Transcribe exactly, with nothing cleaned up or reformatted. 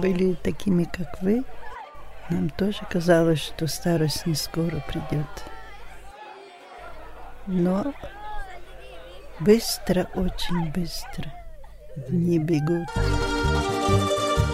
были такими, как вы, нам тоже казалось, что старость не скоро придет. Но быстро, очень быстро дни бегут.